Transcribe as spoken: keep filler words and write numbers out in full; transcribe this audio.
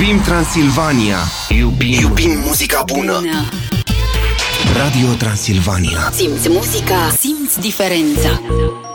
Iubim Transilvania. Iubim, Iubim muzica bună. Radio Transilvania. Simți muzica, simți diferența.